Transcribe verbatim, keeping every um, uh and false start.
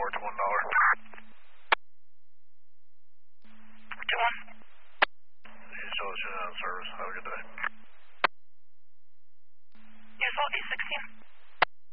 reports one dollar. two one. You still should have service. Have a good day. Yes, all D sixteen.